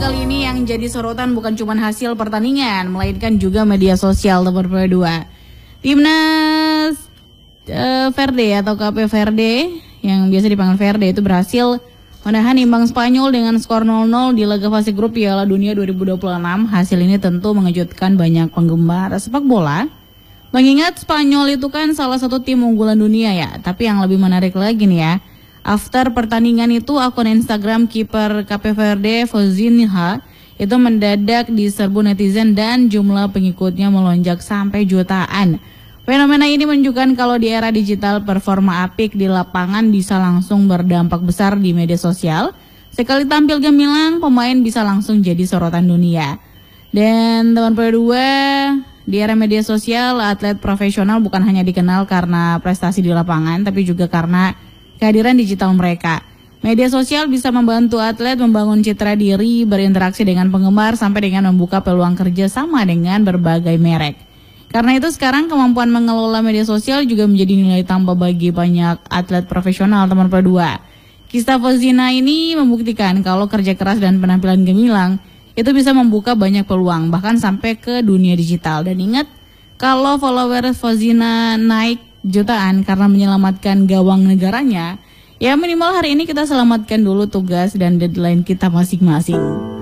kali ini yang jadi sorotan bukan cuma hasil pertandingan, melainkan juga media sosial nomor 2. Timnas Verde atau KP Verde yang biasa dipanggil Verde itu berhasil menahan imbang Spanyol dengan skor 0-0 di laga fase grup Piala Dunia 2026. Hasil ini tentu mengejutkan banyak penggemar sepak bola. Mengingat Spanyol itu kan salah satu tim unggulan dunia ya. Tapi yang lebih menarik lagi nih ya, after pertandingan itu akun Instagram kiper KP Verde Fozinha itu mendadak diserbu netizen dan jumlah pengikutnya melonjak sampai jutaan. Fenomena ini menunjukkan kalau di era digital performa apik di lapangan bisa langsung berdampak besar di media sosial. Sekali tampil gemilang, pemain bisa langsung jadi sorotan dunia. Dan teman berdua, di era media sosial, atlet profesional bukan hanya dikenal karena prestasi di lapangan, tapi juga karena kehadiran digital mereka. Media sosial bisa membantu atlet membangun citra diri, berinteraksi dengan penggemar, sampai dengan membuka peluang kerja sama dengan berbagai merek. Karena itu sekarang kemampuan mengelola media sosial juga menjadi nilai tambah bagi banyak atlet profesional teman berdua. Kisah Fozina ini membuktikan kalau kerja keras dan penampilan gemilang itu bisa membuka banyak peluang, bahkan sampai ke dunia digital. Dan ingat, kalau follower Fozina naik jutaan karena menyelamatkan gawang negaranya, ya minimal hari ini kita selamatkan dulu tugas dan deadline kita masing-masing.